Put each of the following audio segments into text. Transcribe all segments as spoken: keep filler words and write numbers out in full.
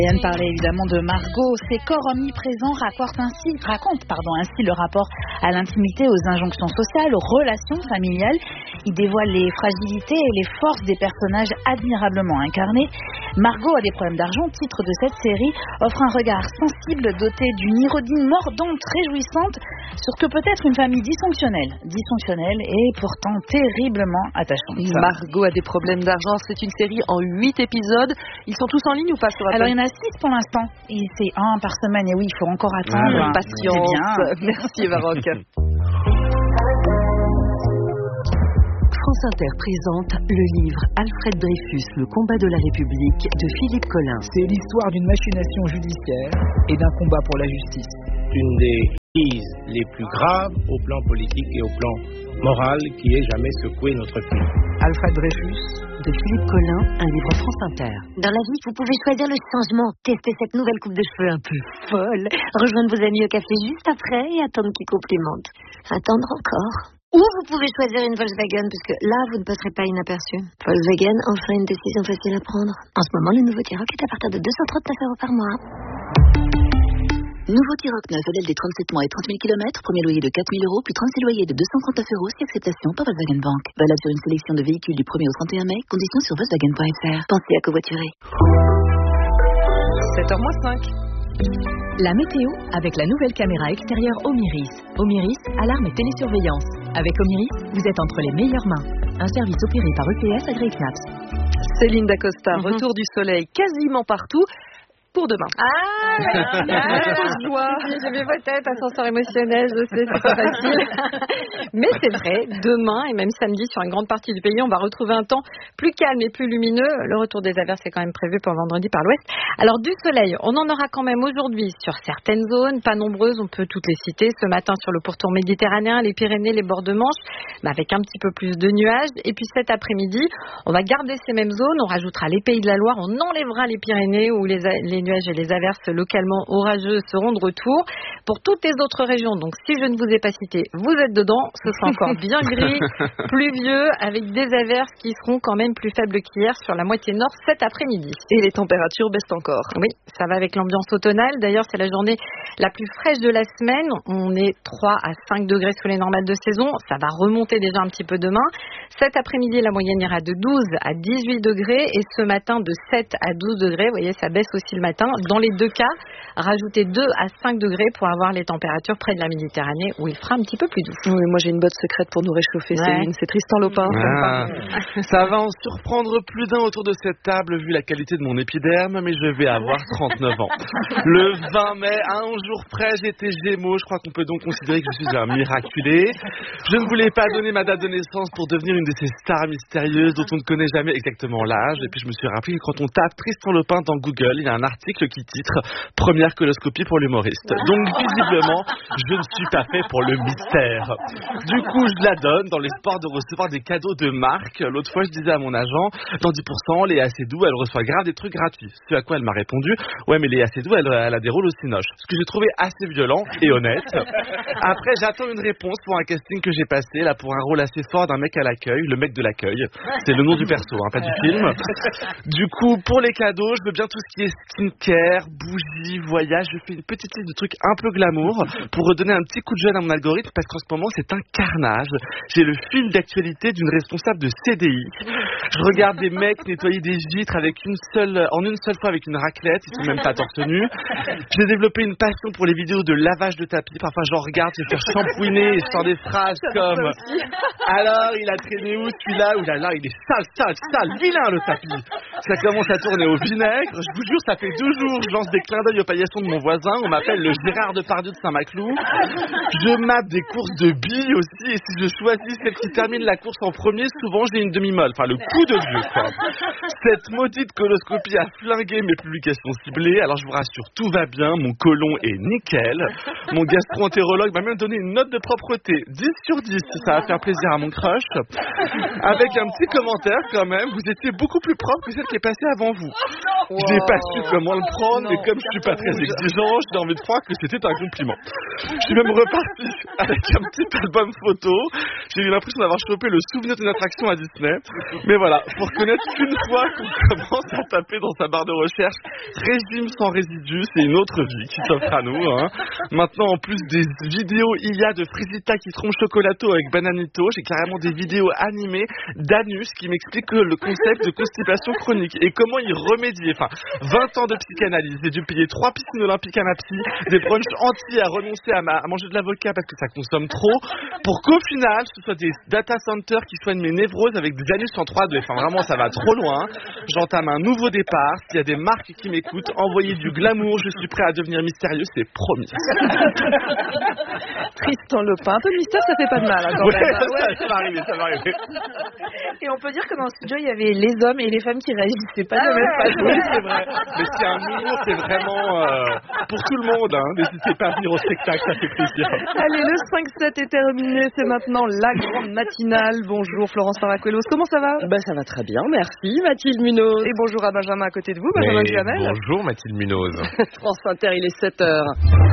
Et Anne parlait évidemment de Margot. Ses corps omniprésents racontent ainsi, racontent, pardon, ainsi le rapport à l'intimité, aux injonctions sociales, aux relations familiales. Il dévoile les fragilités et les forces des personnages admirablement incarnés. Margot a des problèmes d'argent, titre de cette série, offre un regard sensible doté d'une ironie mordante, réjouissante sur ce que peut être une famille dysfonctionnelle. Dysfonctionnelle et pourtant terriblement attachante. Margot a des problèmes d'argent, c'est une série en huit épisodes. Ils sont tous en ligne ou pas sur Apple? Alors il y en a six pour l'instant. Et c'est un par semaine. Et oui, il faut encore attendre. Mmh, patience. Merci Maroc. France Inter présente le livre Alfred Dreyfus, le combat de la République de Philippe Collin. C'est l'histoire d'une machination judiciaire et d'un combat pour la justice. Une des crises les plus graves au plan politique et au plan moral qui ait jamais secoué notre pays. Alfred Dreyfus de Philippe Collin, un livre France Inter. Dans la vie, vous pouvez choisir le changement, tester cette nouvelle coupe de cheveux un peu folle, rejoindre vos amis au café juste après et attendre qu'ils complimentent. Attendre encore. Ou vous pouvez choisir une Volkswagen, parce que là, vous ne passerez pas inaperçu. Volkswagen, enfin une décision facile à prendre. En ce moment, le nouveau T-Roc est à partir de deux cent trente-neuf euros par mois. Nouveau T-Roc neuf, L D trente-sept mois et trente mille kilomètres, premier loyer de quatre mille euros, puis trente-six loyers de deux cent trente-neuf euros, si acceptation par Volkswagen Bank. Valable sur une sélection de véhicules du premier au trente et un mai, conditions sur Volkswagen point F R. Pensez à covoiturer. sept heures moins cinq. La météo avec la nouvelle caméra extérieure Omiris. Omiris, alarme et télésurveillance. Avec Omiris, vous êtes entre les meilleures mains. Un service opéré par E P S Agri Knaps. Céline Dacosta, Mm-hmm. retour du soleil quasiment partout. Pour demain. Ah, Quelle joie. j'ai vu vos têtes, ascenseur émotionnel, je sais, c'est pas facile. Mais c'est vrai, demain et même samedi, sur une grande partie du pays, on va retrouver un temps plus calme et plus lumineux. Le retour des averses est quand même prévu pour vendredi par l'ouest. Alors du soleil, on en aura quand même aujourd'hui sur certaines zones, pas nombreuses, on peut toutes les citer. Ce matin sur le pourtour méditerranéen, les Pyrénées, les bords de Manche, mais avec un petit peu plus de nuages. Et puis cet après-midi, on va garder ces mêmes zones, on rajoutera les Pays de la Loire, on enlèvera les Pyrénées où les, les nuages et les averses localement orageuses seront de retour. Pour toutes les autres régions, donc si je ne vous ai pas cité, vous êtes dedans, ce sera encore bien gris, pluvieux, avec des averses qui seront quand même plus faibles qu'hier sur la moitié nord cet après-midi. Et les températures baissent encore. Oui, ça va avec l'ambiance automnale. D'ailleurs, c'est la journée la plus fraîche de la semaine. On est trois à cinq degrés sous les normales de saison. Ça va remonter déjà un petit peu demain. Cet après-midi, la moyenne ira de douze à dix-huit degrés et ce matin de sept à douze degrés. Vous voyez, ça baisse aussi le matin. Dans les deux cas, rajoutez deux à cinq degrés pour avoir les températures près de la Méditerranée où il fera un petit peu plus doux. Oui, moi j'ai une botte secrète pour nous réchauffer, Ouais. Céline. C'est Tristan Lopin. Ah, ça va en surprendre plus d'un autour de cette table vu la qualité de mon épiderme, mais je vais avoir trente-neuf ans. Le vingt mai, à un jour près, j'étais Gémeaux. Je crois qu'on peut donc considérer que je suis un miraculé. Je ne voulais pas donner ma date de naissance pour devenir une de ces stars mystérieuses dont on ne connaît jamais exactement l'âge. Et puis je me suis rappelé que quand on tape Tristan Lopin dans Google, il y a un article qui titre « Première coloscopie pour l'humoriste ». Donc visiblement, je ne suis pas fait pour le mystère. Du coup, je la donne dans l'espoir de recevoir des cadeaux de marque. L'autre fois, je disais à mon agent, dans dix pour cent, Léa Seydoux, elle reçoit grave des trucs gratuits. Ce à quoi elle m'a répondu, ouais, mais Léa Seydoux, elle, elle a des rôles au cinoche. Ce que j'ai trouvé assez violent et honnête. Après, j'attends une réponse pour un casting que j'ai passé, là, pour un rôle assez fort d'un mec à l'accueil, le mec de l'accueil. C'est le nom du perso, hein, pas du film. Du coup, pour les cadeaux, je veux bien tout ce qui est skincare, bougies, voyage. Je fais une petite liste de trucs un peu glamour pour redonner un petit coup de jeune à mon algorithme parce qu'en ce moment, c'est un carnage. J'ai le fil d'actualité d'une responsable de C D I. Je regarde des mecs nettoyer des vitres avec une seule, en une seule fois avec une raclette. Ils sont même pas torse nu. J'ai développé une passion pour les vidéos de lavage de tapis. Parfois, j'en regarde, je vais faire shampouiner et je sors des phrases comme alors, il a traîné où celui-là? Ou là, là, il est sale, sale, sale, vilain le tapis. Ça commence à tourner au vinaigre. Je vous jure, ça fait deux jours, je lance des clins d'œil aux paillassons de mon voisin. On m'appelle le Gérard Depardieu de Saint-Maclou. Je mappe des courses de billes aussi. Et si je choisis celle qui termine la course en premier, souvent j'ai une demi-molle. Enfin, le coup de vieux, quoi. Cette maudite coloscopie a flingué mes publications ciblées. Alors, je vous rassure, tout va bien. Mon côlon est nickel. Mon gastro-entérologue m'a même donné une note de propreté. dix sur dix. Ça va faire plaisir à mon crush. Avec un petit commentaire quand même. Vous étiez beaucoup plus propre que celle qui est passé avant vous. Wow. Je n'ai pas su comment le prendre, non, mais comme je suis pas très exigeant, j'ai envie de croire que c'était un compliment. Je suis même reparti avec un petit album photo. J'ai eu l'impression d'avoir chopé le souvenir d'une attraction à Disney. Mais voilà, faut reconnaître qu'une fois qu'on commence à taper dans sa barre de recherche régime sans résidus, c'est une autre vie qui s'offre à nous. Hein. Maintenant, en plus des vidéos I A de Frisita qui trompe chocolato avec Bananito, j'ai carrément des vidéos animées d'Anus qui m'expliquent le concept de constipation chronique et comment y remédier. Enfin, vingt ans de psychanalyse, j'ai dû payer trois piscines olympiques à ma psy, des brunchs entiers à renoncer à, ma, à manger de l'avocat parce que ça consomme trop, pour qu'au final, ce soit des data centers qui soignent mes névroses avec des anus en trois D. Enfin, vraiment, ça va trop loin. J'entame un nouveau départ. S'il y a des marques qui m'écoutent, envoyez du glamour, je suis prêt à devenir mystérieux, c'est promis. Tristan Lopin, un peu de mystère, ça fait pas de mal. Hein, quand ouais, même. Ça, ouais, ça va arriver, ça va arriver. Et on peut dire que dans le studio, il y avait les hommes et les femmes qui réagissaient pas de la même façon. Oui, c'est vrai. Mais c'est un humour, c'est vraiment euh, pour tout le monde. Hein. N'hésitez pas à venir au spectacle, ça fait plaisir. Allez, le cinq sept est terminé, c'est maintenant la grande matinale. Bonjour Florence Paracuelos, comment ça va? Bah ça va très bien, merci Mathilde Munoz. Et bonjour à Benjamin à côté de vous, Benjamin Duhamel. Bonjour Mathilde Munoz. France Inter, il est sept heures.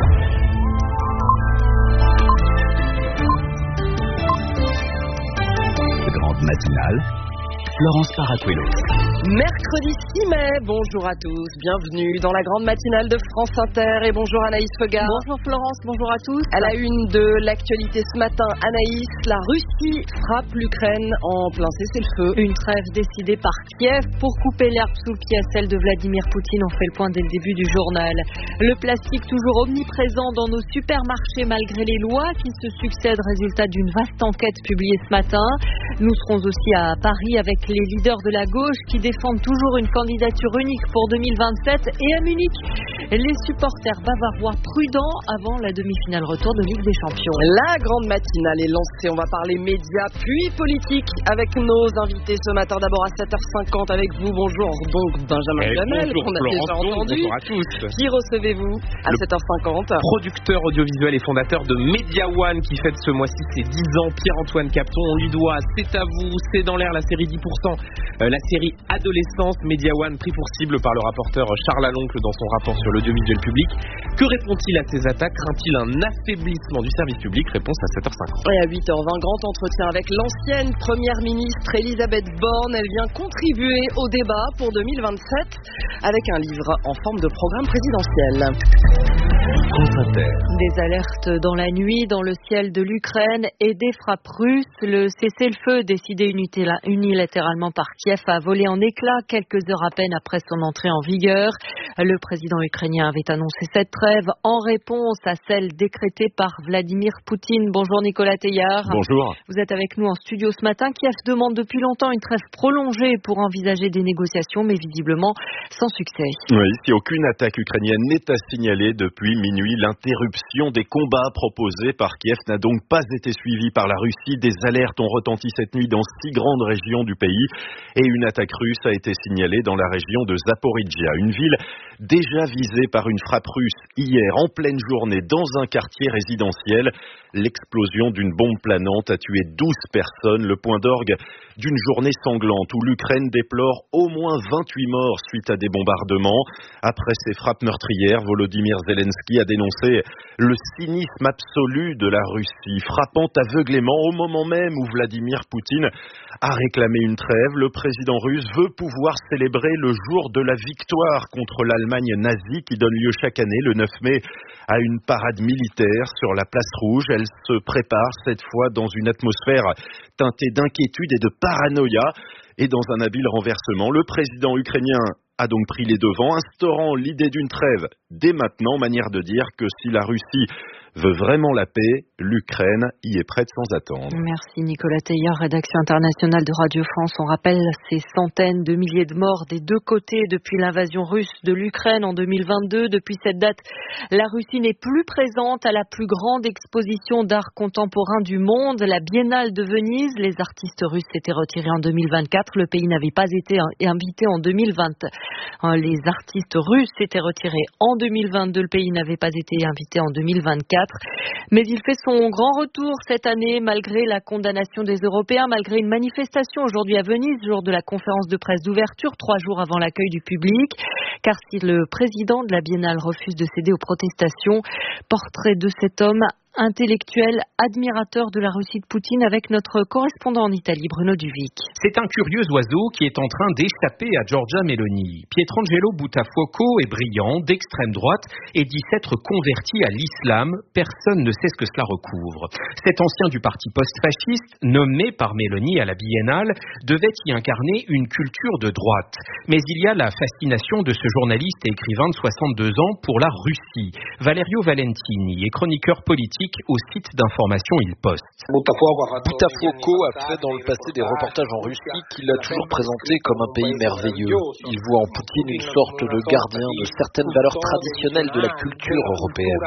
Grande matinale, Florence Paracuelos. Mercredi six mai, bonjour à tous, bienvenue dans la grande matinale de France Inter et bonjour Anaïs Fegard. Bonjour Florence, bonjour à tous. À la une de l'actualité ce matin, Anaïs, la Russie frappe l'Ukraine en plein cessez-le-feu. Une trêve décidée par Kiev pour couper l'herbe sous le pied à celle de Vladimir Poutine. On fait le point dès le début du journal. Le plastique toujours omniprésent dans nos supermarchés malgré les lois qui se succèdent, résultat d'une vaste enquête publiée ce matin. Nous serons aussi à Paris avec les leaders de la gauche qui défendent toujours une candidature unique pour deux mille vingt-sept et à Munich, les supporters bavarois prudents avant la demi-finale retour de Ligue des Champions. La grande matinale est lancée, on va parler médias puis politique avec nos invités ce matin. D'abord à sept heures cinquante avec vous, bonjour donc Benjamin Duhamel, qu'on a déjà entendu. Bonjour à tous. Qui recevez-vous à sept heures cinquante? Producteur audiovisuel et fondateur de Media One qui fête ce mois-ci ses dix ans, Pierre-Antoine Capton. On lui doit C'est à vous, C'est dans l'air, la série dix pour cent, euh, la série Adolescence. Media One pris pour cible par le rapporteur Charles Aloncle dans son rapport sur l'audiovisuel public. Que répond-il à ces attaques? Craint-il un affaiblissement du service public? Réponse à sept heures cinquante. Et à huit heures vingt, grand entretien avec l'ancienne première ministre Elisabeth Borne. Elle vient contribuer au débat pour deux mille vingt-sept avec un livre en forme de programme présidentiel. Des alertes dans la nuit dans le ciel de l'Ukraine et des frappes russes. Le cessez-le-feu décidé unilatéralement par Kiev a volé en éclats quelques heures à peine après son entrée en vigueur. Le président ukrainien avait annoncé cette trêve en réponse à celle décrétée par Vladimir Poutine. Bonjour Nicolas Teillard. Bonjour. Vous êtes avec nous en studio ce matin. Kiev demande depuis longtemps une trêve prolongée pour envisager des négociations, mais visiblement sans succès. Oui, si aucune attaque ukrainienne n'est à signaler depuis minuit, l'interruption des combats proposés par Kiev n'a donc pas été suivie par la Russie. Des alertes ont retenti cette nuit dans six grandes régions du pays et une attaque russe a été signalée dans la région de Zaporizhia, une ville déjà visée par une frappe russe hier en pleine journée dans un quartier résidentiel. L'explosion d'une bombe planante a tué douze personnes, le point d'orgue d'une journée sanglante où l'Ukraine déplore au moins vingt-huit morts suite à des bombardements. Après ces frappes meurtrières, Volodymyr Zelensky a dénoncé le cynisme absolu de la Russie, frappant aveuglément au moment même où Vladimir Poutine a réclamé une trêve. Le président russe veut pouvoir célébrer le jour de la victoire contre l'Allemagne nazie qui donne lieu chaque année le neuf mai à une parade militaire sur la place rouge. Elle se prépare cette fois dans une atmosphère teintée d'inquiétude et de paranoïa. Et dans un habile renversement, le président ukrainien a donc pris les devants, instaurant l'idée d'une trêve dès maintenant, manière de dire que si la Russie veut vraiment la paix, l'Ukraine y est prête sans attendre. Merci Nicolas Teillard, rédaction internationale de Radio France. On rappelle ces centaines de milliers de morts des deux côtés depuis l'invasion russe de l'Ukraine en deux mille vingt-deux. Depuis cette date, la Russie n'est plus présente à la plus grande exposition d'art contemporain du monde, la Biennale de Venise. Les artistes russes s'étaient retirés en deux mille vingt-quatre. Le pays n'avait pas été invité en deux mille vingt. Les artistes russes s'étaient retirés en deux mille vingt-deux. Le pays n'avait pas été invité en deux mille vingt-quatre. vingt-quatre. Mais il fait son grand retour cette année malgré la condamnation des Européens, malgré une manifestation aujourd'hui à Venise, jour de la conférence de presse d'ouverture, trois jours avant l'accueil du public. Car si le président de la Biennale refuse de céder aux protestations, portrait de cet homme intellectuel, admirateur de la Russie de Poutine, avec notre correspondant en Italie, Bruno Duvic. C'est un curieux oiseau qui est en train d'échapper à Giorgia Meloni. Pietrangelo Buttafuoco est brillant, d'extrême droite, et dit s'être converti à l'islam. Personne ne sait ce que cela recouvre. Cet ancien du parti post-fasciste, nommé par Meloni à la Biennale, devait y incarner une culture de droite. Mais il y a la fascination de ce journaliste et écrivain de soixante-deux ans pour la Russie. Valerio Valentini est chroniqueur politique au site d'information Il Post. Buttafuoco a fait dans le passé des reportages en Russie qu'il a toujours présenté comme un pays merveilleux. Il voit en Poutine une sorte de gardien de certaines valeurs traditionnelles de la culture européenne.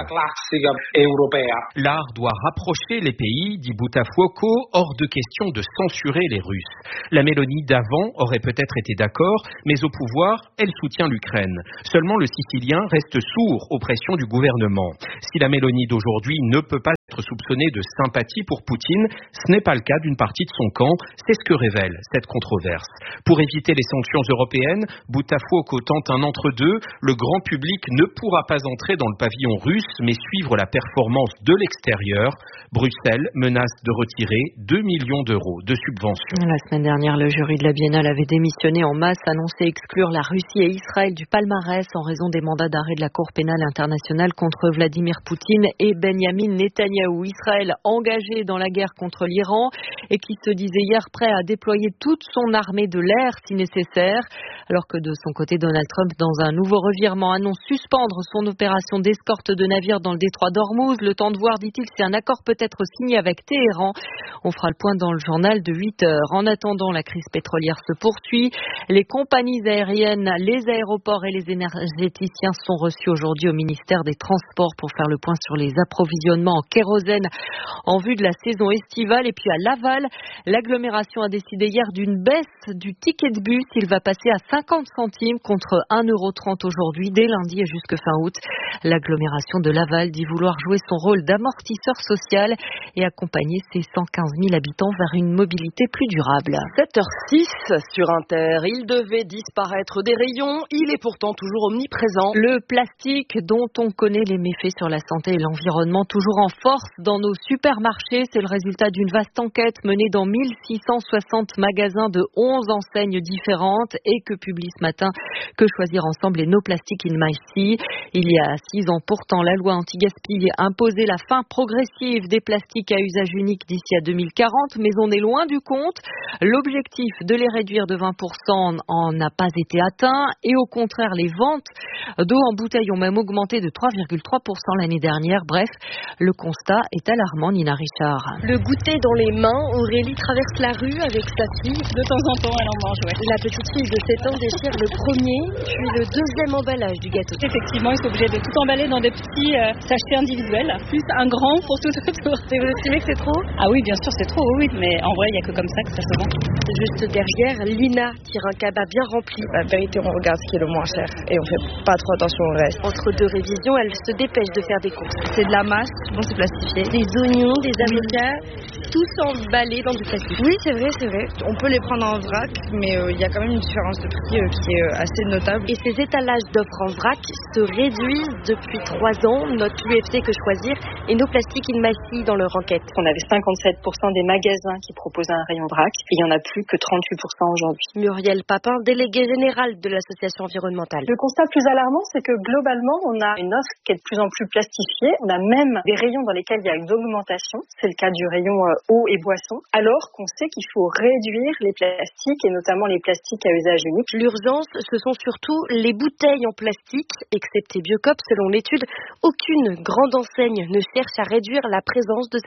L'art doit rapprocher les pays, dit Buttafuoco, hors de question de censurer les Russes. La Mélanie d'avant aurait peut-être été d'accord, mais au pouvoir, elle soutient l'Ukraine. Seulement le Sicilien reste sourd aux pressions du gouvernement. Si la Mélanie d'aujourd'hui ne peut pas être soupçonnée de sympathie pour Poutine, ce n'est pas le cas d'une partie de son camp, c'est ce que révèle cette controverse. Pour éviter les sanctions européennes, Buttafuoco tente un entre-deux, le grand public ne pourra pas entrer dans le pavillon russe, mais suivre la performance de l'extérieur. Bruxelles menace de retirer deux millions d'euros de subventions. La semaine dernière, le jury de la Biennale avait démissionné en masse, annoncé exclure la Russie et Israël du palmarès en raison des mandats d'arrêt de la Cour pénale internationale contre Vladimir Poutine et Benyamin Netanyahou. Israël engagé dans la guerre contre l'Iran et qui se disait hier prêt à déployer toute son armée de l'air si nécessaire, alors que de son côté Donald Trump, dans un nouveau revirement, annonce suspendre son opération d'escorte de navires dans le détroit d'Ormuz. Le temps de voir, dit-il, si un accord peut être signé avec Téhéran. On fera le point dans le journal de huit heures. En attendant, la crise pétrolière se poursuit. Les compagnies aériennes, les aéroports et les énergéticiens sont reçus aujourd'hui au ministère des Transports pour faire le point sur les approvisionnements en kérosène en vue de la saison estivale. Et puis à Laval, l'agglomération a décidé hier d'une baisse du ticket de bus. Il va passer à cinquante centimes contre un euro trente aujourd'hui, dès lundi et jusque fin août. L'agglomération de Laval dit vouloir jouer son rôle d'amortisseur social et accompagner ses cent quinze mille habitants vers une mobilité plus durable. sept heures six sur Inter. Il devait disparaître des rayons. Il est pourtant toujours omniprésent. Le plastique dont on connaît les méfaits sur la santé et l'environnement, toujours en force dans nos supermarchés. C'est le résultat d'une vaste enquête menée dans mille six cent soixante magasins de onze enseignes différentes et que publie ce matin Que choisir ensemble et No Plastic in My Sea. Il y a six ans pourtant, la loi anti-gaspi imposait la fin progressive des plastiques à usage unique d'ici à deux mille quarante, mais on est loin du compte. L'objectif de les réduire de vingt pour cent en n'a pas été atteint et au contraire, les ventes d'eau en bouteille ont même augmenté de trois virgule trois pour cent l'année dernière. Bref, le constat est alarmant, Nina Richard. Le goûter dans les mains, Aurélie traverse la rue avec sa fille. De temps en temps, elle en mange, ouais. La petite fille de sept ans déchire le premier, puis le deuxième emballage du gâteau. Effectivement, ils sont obligés de tout emballer dans des petits euh, sachets individuels, plus un grand pour tout autour. Et vous estimez que c'est trop? Ah oui, bien sûr, c'est trop, oui, mais en vrai, il n'y a que comme ça que ça se vend. Juste derrière, Lina tire un cabas bien rempli. La vérité, on regarde ce qui est le moins cher et on fait pas trop attention au reste. Entre deux révisions, elle se dépêche de faire des courses. C'est de la masse, bon, c'est plastifié. Des oignons, des avocats, tous emballés dans du plastique. Oui, c'est vrai, c'est vrai. On peut les prendre en vrac, mais il euh, y a quand même une différence de prix euh, qui est euh, assez notable. Et ces étalages d'offres en vrac se réduisent depuis trois ans. Note l'U F C Que Choisir et No Plastic in My Sea dans leur enquête. On avait cinquante-sept pour cent des magasins qui proposaient un rayon vrac. Il n'y en a plus que trente-huit pour cent aujourd'hui. Muriel Papin, déléguée générale de l'association environnementale. Le constat plus alarmant, c'est que globalement, on a une offre qui est de plus en plus plastifiée. On a même des rayons dans lesquels il y a une augmentation. C'est le cas du rayon euh, eau et boissons. Alors qu'on sait qu'il faut réduire les plastiques et notamment les plastiques à usage unique. L'urgence, ce sont surtout les bouteilles en plastique, excepté Biocop. Selon l'étude, aucune grande enseigne ne cherche à réduire la présence de ces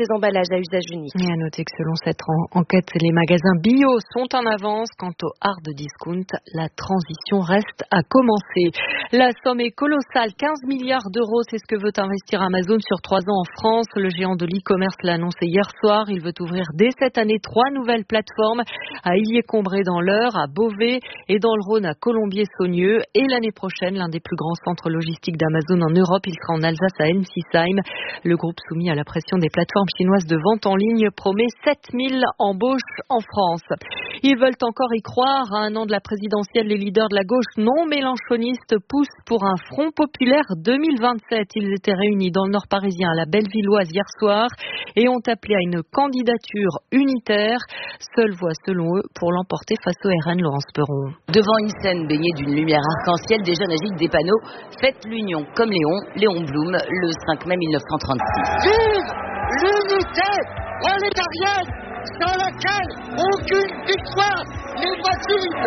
ces emballages à usage unique. Et à noter que selon cette en- enquête, les magasins bio sont en avance. Quant au hard discount, la transition reste à commencer. La somme est colossale, quinze milliards d'euros, c'est ce que veut investir Amazon sur trois ans en France. Le géant de l'e-commerce l'a annoncé hier soir. Il veut ouvrir dès cette année trois nouvelles plateformes à Illier-Combré dans l'Eure, à Beauvais et dans le Rhône à Colombier-Saunieux. Et l'année prochaine, l'un des plus grands centres logistiques d'Amazon en Europe, il sera en Alsace à Ensisheim. Le groupe soumis à la pression des plateformes chinoises de vente en ligne promet sept mille embauches en France. Ils veulent encore y croire. À un an de la présidentielle, les leaders de la gauche non mélenchonistes poussent pour un Front populaire deux mille vingt-sept. Ils étaient réunis dans le Nord parisien à la Bellevilloise hier soir et ont appelé à une candidature unitaire. Seule voie, selon eux, pour l'emporter face au R N, Laurence Perron. Devant une scène baignée d'une lumière arc-en-ciel, des jeunes agitent des panneaux « Faites l'union comme Léon, Léon Blum, le cinq mai mille neuf cent trente-six ». Vive l'unité prolétarienne sans laquelle aucune victoire n'est possible.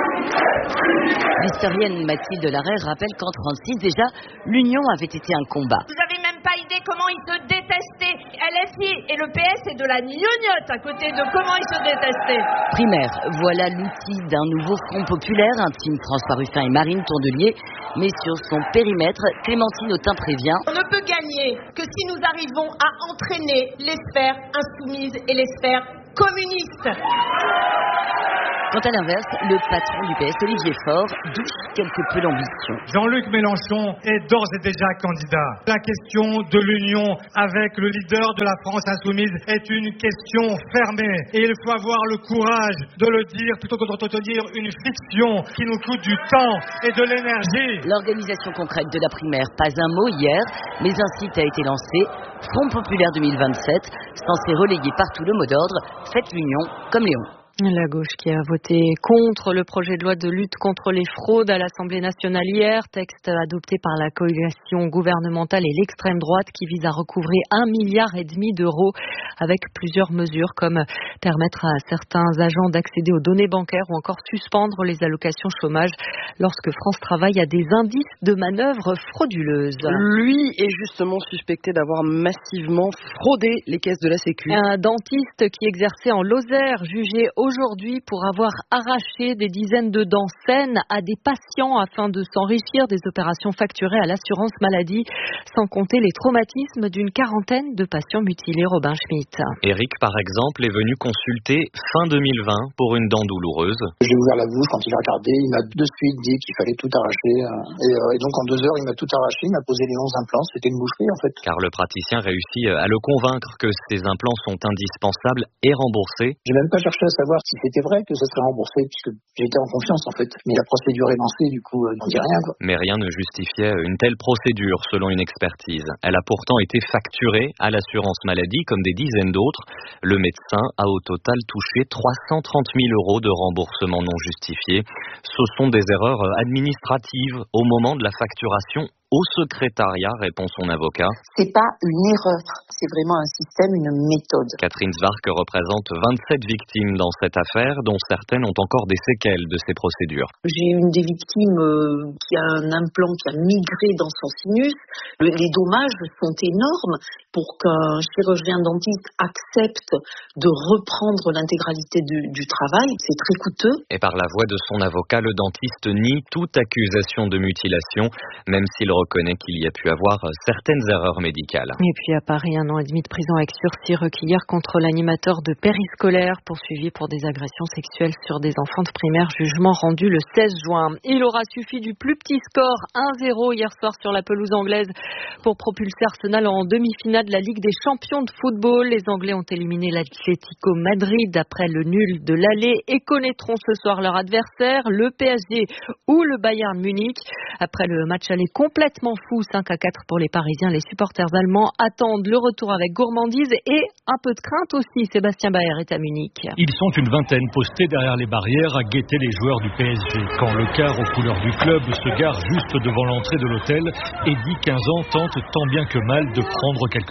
L'historienne Mathilde Larrey rappelle qu'en trente-six, déjà, l'union avait été un combat. Vous n'avez même pas idée comment ils se détestaient. L F I et le P S est de la gnognotte à côté de comment ils se détestaient. Primaire, voilà l'outil d'un nouveau front populaire, intime François Ruffin et Marine Tondelier. Mais sur son périmètre, Clémentine Autain prévient. On ne peut gagner que si nous arrivons à entraîner les sphères insoumises et les sphères communistes. Quant à l'inverse, le patron du P S, Olivier Faure, douche quelque peu l'ambition. Jean-Luc Mélenchon est d'ores et déjà candidat. La question de l'union avec le leader de la France insoumise est une question fermée. Et il faut avoir le courage de le dire plutôt que d'entretenir une fiction qui nous coûte du temps et de l'énergie. L'organisation concrète de la primaire, pas un mot hier, mais un site a été lancé, Front Populaire deux mille vingt-sept, censé relayer partout le mot d'ordre, faites l'union comme Léon. La gauche qui a voté contre le projet de loi de lutte contre les fraudes à l'Assemblée nationale hier, texte adopté par la coalition gouvernementale et l'extrême droite qui vise à recouvrer un milliard et demi d'euros avec plusieurs mesures comme permettre à certains agents d'accéder aux données bancaires ou encore suspendre les allocations chômage lorsque France Travail a des indices de manœuvres frauduleuses. Lui est justement suspecté d'avoir massivement fraudé les caisses de la Sécu. Un dentiste qui exerçait en Lozère, jugé aujourd'hui pour avoir arraché des dizaines de dents saines à des patients afin de s'enrichir des opérations facturées à l'assurance maladie, sans compter les traumatismes d'une quarantaine de patients mutilés. Robin Schmitt. Eric, par exemple, est venu consulter fin deux mille vingt pour une dent douloureuse. J'ai ouvert la bouche, quand il a regardé, il m'a de suite dit qu'il fallait tout arracher. Et, euh, et donc en deux heures, il m'a tout arraché, il m'a posé les onze implants, c'était une boucherie en fait. Car le praticien réussit à le convaincre que ces implants sont indispensables et remboursés. J'ai même pas cherché à savoir si c'était vrai que ce serait remboursé, puisque j'étais en confiance en fait. Mais la procédure est lancée, du coup, euh, on dit rien quoi. Mais rien ne justifiait une telle procédure selon une expertise. Elle a pourtant été facturée à l'assurance maladie comme des dizaines d'autres. Le médecin a au total touché trois cent trente mille euros de remboursement non justifié. Ce sont des erreurs administratives au moment de la facturation. Au secrétariat, répond son avocat. C'est pas une erreur, c'est vraiment un système, une méthode. Catherine Zwark représente vingt-sept victimes dans cette affaire, dont certaines ont encore des séquelles de ces procédures. J'ai une des victimes euh, qui a un implant qui a migré dans son sinus. Le, les dommages sont énormes pour qu'un chirurgien dentiste accepte de reprendre l'intégralité du, du travail. C'est très coûteux. Et par la voix de son avocat, le dentiste nie toute accusation de mutilation, même s'il reconnaît qu'il y a pu avoir certaines erreurs médicales. Et puis à Paris, un an et demi de prison avec sursis requis hier contre l'animateur de périscolaire poursuivi pour des agressions sexuelles sur des enfants de primaire, jugement rendu le seize juin. Il aura suffi du plus petit score, un zéro hier soir sur la pelouse anglaise pour propulser Arsenal en demi-finale de la Ligue des champions de football. Les Anglais ont éliminé l'Atlético Madrid après le nul de l'aller et connaîtront ce soir leur adversaire, le P S G ou le Bayern Munich. Après le match aller complètement fou, cinq à quatre pour les Parisiens, les supporters allemands attendent le retour avec gourmandise et un peu de crainte aussi. Sébastien Baer est à Munich. Ils sont une vingtaine postés derrière les barrières à guetter les joueurs du P S G. Quand le car aux couleurs du club se gare juste devant l'entrée de l'hôtel, Eddy, quinze ans, tente tant bien que mal de prendre quelques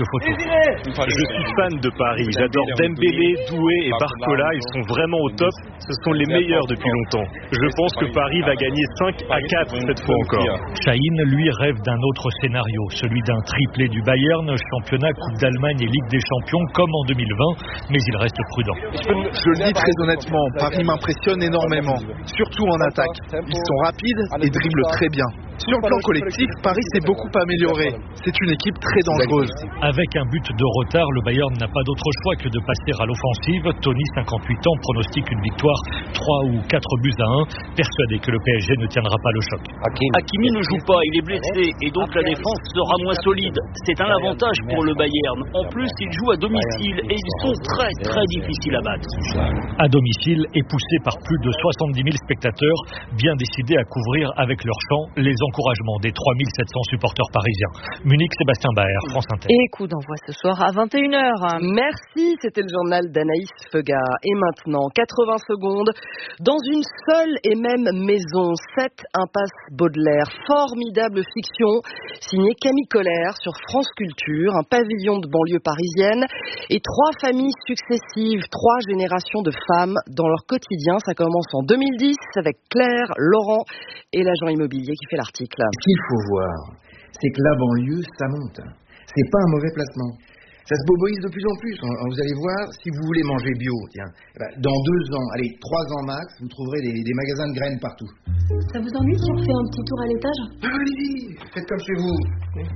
photos. Je suis fan de Paris. J'adore Dembélé, Doué et Barcola. Ils sont vraiment au top. Ce sont les meilleurs depuis longtemps. Je pense que Paris va gagner cinq à quatre cette fois encore. Chahine, lui, rêve d'un autre scénario, celui d'un triplé du Bayern, championnat, Coupe d'Allemagne et Ligue des Champions comme en deux mille vingt, mais il reste prudent. Je le dis très honnêtement, Paris m'impressionne énormément, surtout en attaque. Ils sont rapides et dribblent très bien. Sur le plan collectif, Paris s'est beaucoup amélioré. C'est une équipe très dangereuse. Avec un but de retard, le Bayern n'a pas d'autre choix que de passer à l'offensive. Tony, cinquante-huit ans, pronostique une victoire trois ou quatre buts à un, persuadé que le P S G ne tiendra pas le choc. Hakimi ne joue pas, il est blessé et donc la défense sera moins solide. C'est un avantage pour le Bayern. En plus, ils jouent à domicile et ils sont très très difficiles à battre. À domicile et poussé par plus de soixante-dix mille spectateurs, bien décidés à couvrir avec leur chant les encouragements des trois mille sept cents supporters parisiens. Munich, Sébastien Baer, France Inter. Et coup d'envoi ce soir à vingt et une heures. Merci, c'était le journal d'Anaïs Feuga. Et maintenant, quatre-vingts secondes, dans une seule et même maison, sept impasse Baudelaire, formidable fiction, signée Camille Colère sur France Culture, un pavillon de banlieue parisienne et trois familles successives, trois générations de femmes dans leur quotidien. Ça commence en deux mille dix avec Claire, Laurent et l'agent immobilier qui fait l'article. Ce qu'il faut voir, c'est que la banlieue, ça monte. C'est pas un mauvais placement. Ça se boboise de plus en plus. Vous allez voir, si vous voulez manger bio, tiens, dans deux ans, allez, trois ans max, vous trouverez des, des magasins de graines partout. Ça vous ennuie si on fait un petit tour à l'étage? Ah, allez-y, faites comme chez vous.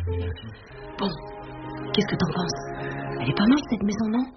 Bon, qu'est-ce que t'en penses? Elle est pas mal cette maison, non?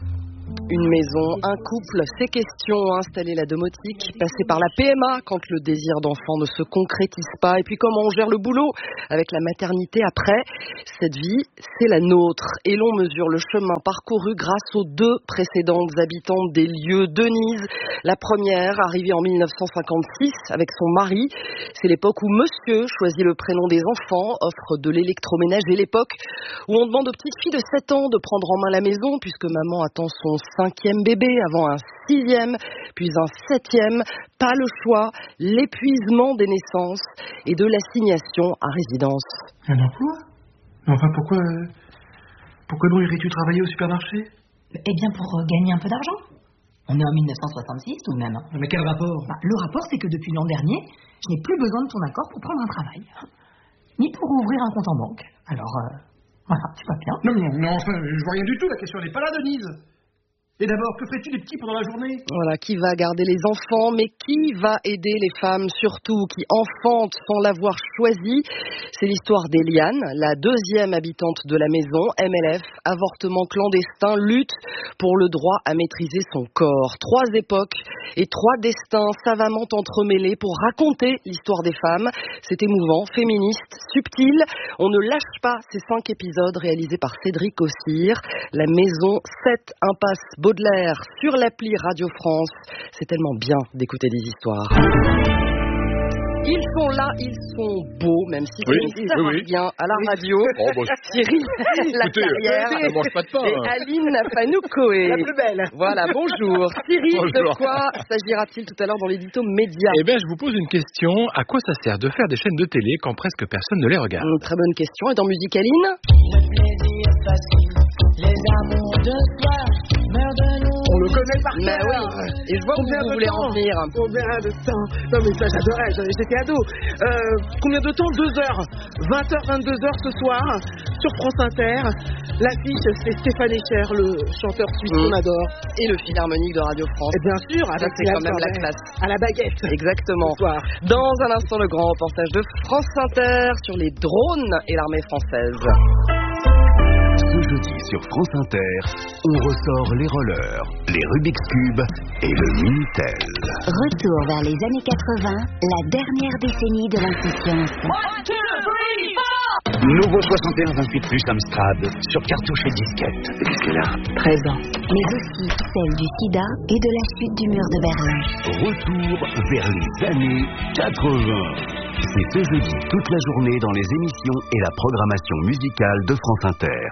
Une maison, un couple, ces questions, installer la domotique, passer par la P M A quand le désir d'enfant ne se concrétise pas, et puis comment on gère le boulot avec la maternité après. Cette vie, c'est la nôtre, et l'on mesure le chemin parcouru grâce aux deux précédentes habitantes des lieux. Denise, la première, arrivée en mille neuf cent cinquante-six avec son mari. C'est l'époque où monsieur choisit le prénom des enfants, offre de l'électroménager, l'époque où on demande aux petites filles de sept ans de prendre en main la maison, puisque maman attend son cinquième bébé, avant un sixième, puis un septième. Pas le choix, l'épuisement des naissances et de l'assignation à résidence. Un emploi? Enfin, pourquoi, pourquoi donc irais-tu travailler au supermarché? Eh bien, pour euh, gagner un peu d'argent. On est en mille neuf cent soixante-six tout de même. Mais quel rapport? Bah, le rapport, c'est que depuis l'an dernier, je n'ai plus besoin de ton accord pour prendre un travail. Ni pour ouvrir un compte en banque. Alors, euh, voilà, tu vas bien. Non, non, non, enfin, je vois rien du tout, la question n'est pas là, Denise. Et d'abord, que ferais-tu des petits pendant la journée? Voilà, qui va garder les enfants, mais qui va aider les femmes surtout, qui enfantent sans l'avoir choisi? C'est l'histoire d'Eliane, la deuxième habitante de la maison. M L F, avortement clandestin, lutte pour le droit à maîtriser son corps. Trois époques et trois destins savamment entremêlés pour raconter l'histoire des femmes. C'est émouvant, féministe, subtil. On ne lâche pas ces cinq épisodes réalisés par Cédric Ossir. La maison sept impasse Baudelaire sur l'appli Radio France. C'est tellement bien d'écouter des histoires. Ils sont là, ils sont beaux, même si oui, oui, ça oui, marche oui. bien à la radio. Oh, bon, Cyril, la écoutez, carrière, elle mange pas de pain, et hein. Aline Fanoukoé. La plus belle. Voilà, bonjour. Cyril, Bonjour. de quoi s'agira-t-il tout à l'heure dans l'édito média? Eh bien, je vous pose une question. À quoi ça sert de faire des chaînes de télé quand presque personne ne les regarde? Une très bonne question. Et dans Musique Aline? Les amours de soi, meurent de nous. On le connaît par Mais cœur. oui, et je vois où Combien vous de voulez temps en venir. Combien de temps? Non mais ça j'adorais, j'étais ado. Euh, combien de temps? Deux heures. vingt heures, vingt-deux heures ce soir, sur France Inter. L'affiche, c'est Stéphane Echer, le chanteur suisse qu'on Mmh. adore. Et le Philharmonique de Radio France. Et bien sûr, Ça, avec c'est quand même la Corday. classe. À la baguette. Exactement. Ce soir. Dans un instant, le grand reportage de France Inter sur les drones et l'armée française. Ce jeudi sur France Inter, on ressort les rollers, les Rubik's Cube et le Minitel. Retour vers les années quatre-vingts, la dernière décennie de l'insouciance. Nouveau soixante et un vingt-huit plus Amstrad sur cartouche et disquette. Qu'est-ce qu'elle a? treize ans. Mais aussi celle du sida et de la chute du mur de Berlin. Retour vers les années quatre-vingts. C'est ce jeudi toute la journée dans les émissions et la programmation musicale de France Inter.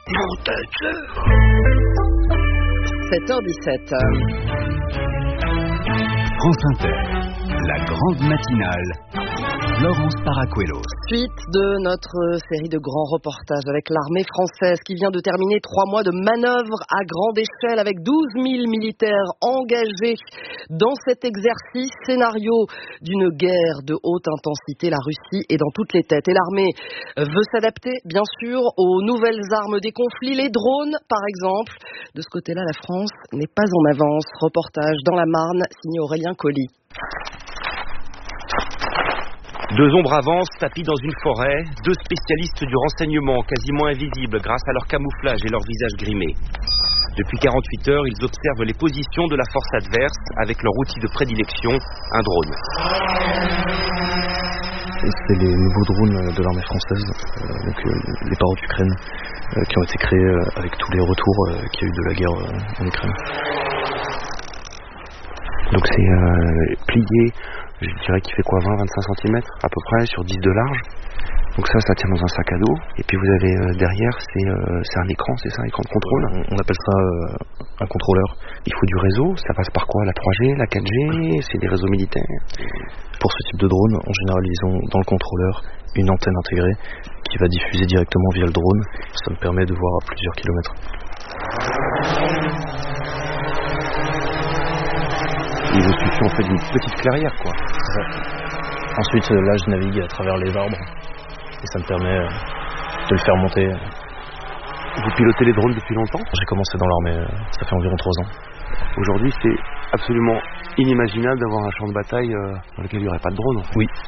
sept heures dix-sept. France Inter, la grande matinale Florence Paracuelos. Suite de notre série de grands reportages avec l'armée française qui vient de terminer trois mois de manœuvres à grande échelle avec douze mille militaires engagés dans cet exercice, scénario d'une guerre de haute intensité. La Russie est dans toutes les têtes et l'armée veut s'adapter bien sûr aux nouvelles armes des conflits, les drones par exemple. De ce côté-là, la France n'est pas en avance. Reportage dans la Marne, signé Aurélien Colli. Deux ombres avancent, tapis dans une forêt, deux spécialistes du renseignement, quasiment invisibles grâce à leur camouflage et leur visage grimé. Depuis quarante-huit heures, ils observent les positions de la force adverse avec leur outil de prédilection, un drone. C'est les nouveaux drones de l'armée française, euh, donc euh, les Parrot Ukraine, euh, qui ont été créés euh, avec tous les retours euh, qu'il y a eu de la guerre euh, en Ukraine. Donc c'est euh, plié, je dirais qu'il fait quoi, vingt à vingt-cinq centimètres à peu près, sur dix de large. Donc ça, ça tient dans un sac à dos. Et puis vous avez euh, derrière, c'est, euh, c'est un écran, c'est ça, un écran de contrôle. On, on appelle ça euh, un contrôleur. Il faut du réseau, ça passe par quoi? La trois G, la quatre G, c'est des réseaux militaires? Pour ce type de drone, en général, ils ont dans le contrôleur une antenne intégrée qui va diffuser directement via le drone. Ça me permet de voir à plusieurs kilomètres. Il vous suffit en fait d'une petite clairière, quoi. C'est ça. Ensuite, là, je navigue à travers les arbres et ça me permet de le faire monter. Vous pilotez les drones depuis longtemps? J'ai commencé dans l'armée, ça fait environ trois ans. Aujourd'hui, c'est absolument inimaginable d'avoir un champ de bataille dans lequel il n'y aurait pas de drone, en fait. Oui.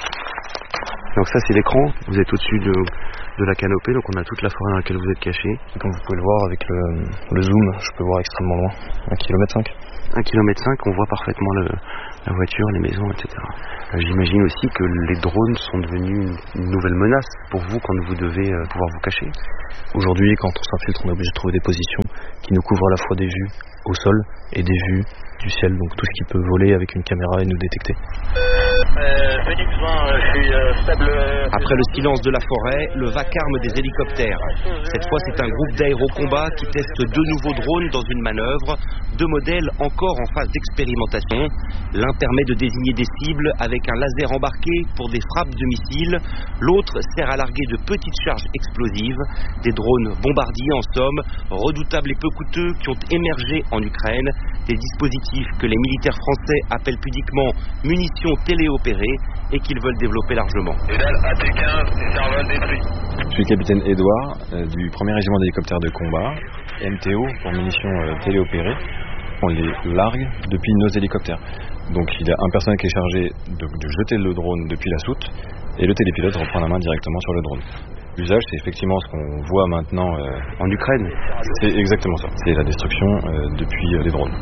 Donc ça, c'est l'écran. Vous êtes au-dessus de, de la canopée, donc on a toute la forêt dans laquelle vous êtes caché. Et comme vous pouvez le voir avec le, le zoom, je peux voir extrêmement loin, un kilomètre cinq. un kilomètre cinq, on voit parfaitement le, la voiture, les maisons, et cetera. Euh, j'imagine aussi que les drones sont devenus une, une nouvelle menace pour vous quand vous devez euh, pouvoir vous cacher. Aujourd'hui, quand on s'infiltre, on est obligé de trouver des positions qui nous couvrent à la fois des vues au sol et des vues du ciel, donc tout ce qui peut voler avec une caméra et nous détecter. Euh, Phoenix vingt, euh, je suis euh, stable. Euh, Après le silence de la forêt, le vacarme des hélicoptères. Cette fois, c'est un groupe d'aérocombats qui teste deux nouveaux drones dans une manœuvre, deux modèles encore en phase d'expérimentation. L'un permet de désigner des cibles avec un laser embarqué pour des frappes de missiles. L'autre sert à larguer de petites charges explosives. Des drones bombardiers en somme, redoutables et peu coûteux, qui ont émergé en Ukraine. Des dispositifs que les militaires français appellent pudiquement munitions téléopérées et qu'ils veulent développer largement. A T quinze, Serval détruit. Je suis le capitaine Edouard euh, du premier régiment d'hélicoptères de combat, M T O pour munitions euh, téléopérées. On les largue depuis nos hélicoptères. Donc il y a un personnel qui est chargé de, de jeter le drone depuis la soute et le télépilote reprend la main directement sur le drone. L'usage, c'est effectivement ce qu'on voit maintenant euh, en Ukraine. C'est exactement ça. C'est la destruction euh, depuis euh, les drones.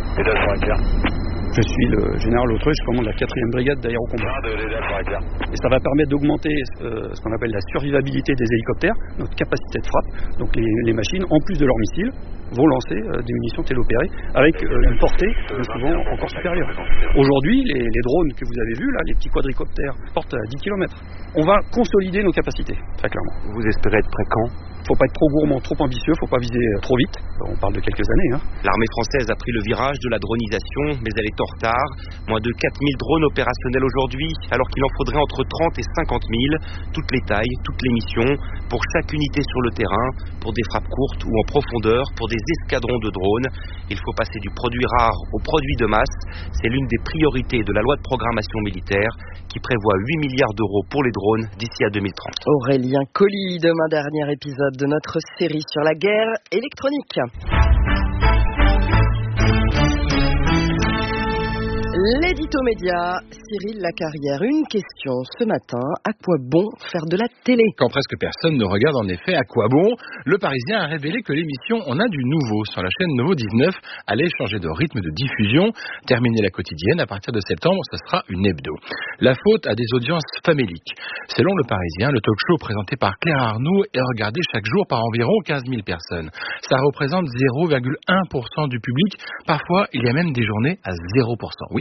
Je suis le général Autruche, je commande la quatrième brigade d'aérocombat. Et ça va permettre d'augmenter euh, ce qu'on appelle la survivabilité des hélicoptères, notre capacité de frappe. Donc les, les machines, en plus de leurs missiles, vont lancer euh, des munitions téléopérées avec euh, une portée euh, souvent encore supérieure. Aujourd'hui, les, les drones que vous avez vus, là, les petits quadricoptères, portent à dix kilomètres. On va consolider nos capacités, très clairement. Vous espérez être prêt quand? Faut pas être trop gourmand, trop ambitieux, faut pas viser trop vite. On parle de quelques années. Hein. L'armée française a pris le virage de la dronisation, mais elle est en retard. Moins de quatre mille drones opérationnels aujourd'hui, alors qu'il en faudrait entre trente et cinquante mille. Toutes les tailles, toutes les missions, pour chaque unité sur le terrain, pour des frappes courtes ou en profondeur, pour des escadrons de drones. Il faut passer du produit rare au produit de masse. C'est l'une des priorités de la loi de programmation militaire, qui prévoit huit milliards d'euros pour les drones d'ici à deux mille trente. Aurélien Colli, demain dernier épisode de notre série sur la guerre électronique. L'édito média, Cyril Lacarrière. Une question ce matin, à quoi bon faire de la télé? Quand presque personne ne regarde en effet, à quoi bon? Le Parisien a révélé que l'émission On a du nouveau sur la chaîne Nouveau dix-neuf allait changer de rythme de diffusion. Terminer la quotidienne, à partir de septembre, ce sera une hebdo. La faute à des audiences faméliques. Selon le Parisien, le talk-show présenté par Claire Arnoux est regardé chaque jour par environ quinze mille personnes. Ça représente zéro virgule un pour cent du public. Parfois, il y a même des journées à zéro pour cent. Oui,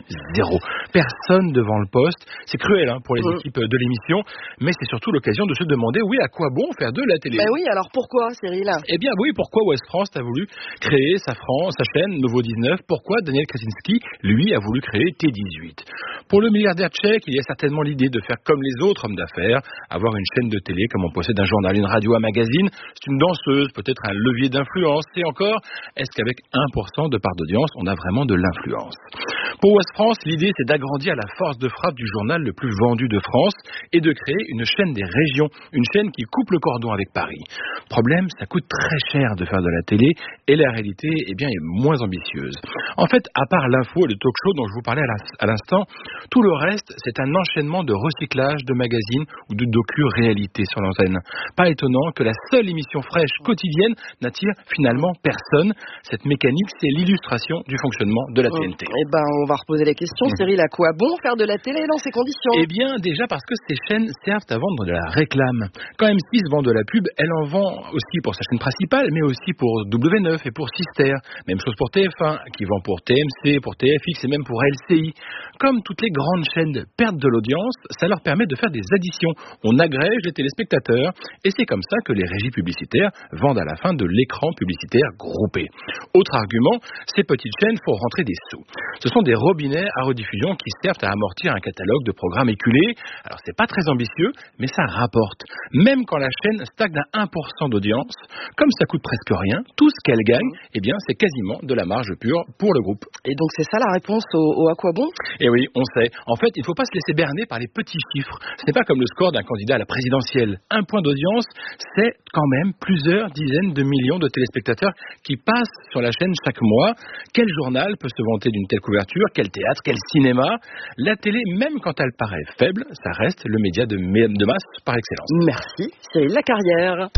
zéro. Personne devant le poste. C'est cruel hein, pour les mmh. équipes de l'émission, mais c'est surtout l'occasion de se demander, oui, à quoi bon faire de la télé? Ben oui, alors pourquoi, Cyril? Eh bien oui, pourquoi Ouest France a voulu créer sa, France, sa chaîne Novo dix-neuf? Pourquoi Daniel Krasinski, lui, a voulu créer T dix-huit? Pour le milliardaire tchèque, il y a certainement l'idée de faire comme les autres hommes d'affaires, avoir une chaîne de télé comme on possède un journal, une radio, un magazine. C'est une danseuse, peut-être un levier d'influence. Et encore, est-ce qu'avec un pour cent de part d'audience, on a vraiment de l'influence? Pour Ouest France, l'idée c'est d'agrandir la force de frappe du journal le plus vendu de France et de créer une chaîne des régions, une chaîne qui coupe le cordon avec Paris. Problème, ça coûte très cher de faire de la télé et la réalité eh bien, est moins ambitieuse. En fait, à part l'info et le talk show dont je vous parlais à l'instant, tout le reste c'est un enchaînement de recyclage de magazines ou de docu-réalité sur l'antenne. Pas étonnant que la seule émission fraîche quotidienne n'attire finalement personne. Cette mécanique, c'est l'illustration du fonctionnement de la T N T. Eh ben, on va reposer la question, Cyril, à quoi bon faire de la télé dans ces conditions? Eh bien, déjà parce que ces chaînes servent à vendre de la réclame. Quand M six vend de la pub, elle en vend aussi pour sa chaîne principale, mais aussi pour W neuf et pour Sister. Même chose pour T F un, qui vend pour T M C, pour T F X et même pour L C I. Comme toutes les grandes chaînes perdent de l'audience, ça leur permet de faire des additions. On agrège les téléspectateurs et c'est comme ça que les régies publicitaires vendent à la fin de l'écran publicitaire groupé. Autre argument, ces petites chaînes font rentrer des sous. Ce sont des robinets à rediffusion qui servent à amortir un catalogue de programmes éculés. Alors c'est pas très ambitieux, mais ça rapporte. Même quand la chaîne stagne à un pour cent d'audience, comme ça coûte presque rien, tout ce qu'elle gagne, eh bien c'est quasiment de la marge pure pour le groupe. Et donc c'est ça la réponse au, au à quoi bon? Eh oui, on sait. En fait, il ne faut pas se laisser berner par les petits chiffres. Ce n'est pas comme le score d'un candidat à la présidentielle. Un point d'audience, c'est quand même plusieurs dizaines de millions de téléspectateurs qui passent sur la chaîne chaque mois. Quel journal peut se vanter d'une telle couverture? Quel théâtre? Quel cinéma? La télé, même quand elle paraît faible, ça reste le média de, de masse par excellence. Merci, Cyril Lacarrière.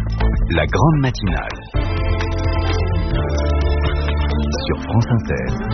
La grande matinale sur France Inter.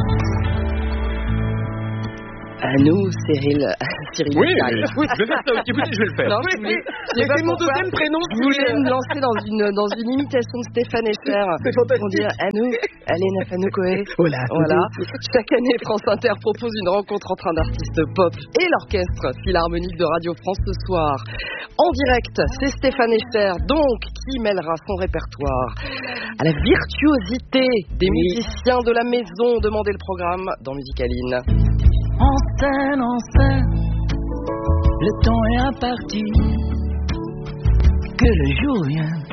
À nous, Cyril. Cyril oui, mais, oui, je vais faire ça. Écoutez, je vais le faire. Non, oui, oui. C'est mon deuxième prénom. Je voulais me lancer dans une, dans une imitation de Stéphane Echer. C'est fantastique. Pour dire à nous, Alena Fanokoé. Voilà. Voilà. Chaque année, France Inter propose une rencontre entre un artiste pop et l'orchestre philharmonique de Radio France ce soir. En direct, c'est Stéphane Echer, donc, qui mêlera son répertoire à la virtuosité des oui. musiciens de la maison. Demandez le programme dans Musicaline. En scène, en scène, le temps est imparti, que le jour vienne